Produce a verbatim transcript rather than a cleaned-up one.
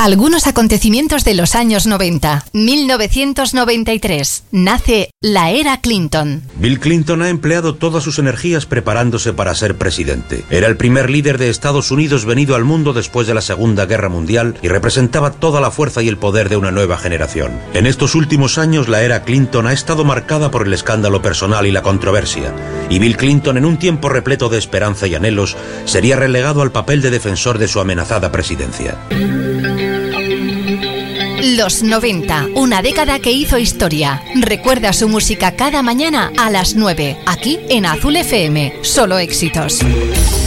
Algunos acontecimientos de los años noventa. mil novecientos noventa y tres. Nace la era Clinton. Bill Clinton ha empleado todas sus energías preparándose para ser presidente. Era el primer líder de Estados Unidos venido al mundo después de la Segunda Guerra Mundial y representaba toda la fuerza y el poder de una nueva generación. En estos últimos años, la era Clinton ha estado marcada por el escándalo personal y la controversia. Y Bill Clinton, en un tiempo repleto de esperanza y anhelos, sería relegado al papel de defensor de su amenazada presidencia. Los noventa, una década que hizo historia. Recuerda su música cada mañana a las nueve, aquí en Azul F M. Solo éxitos.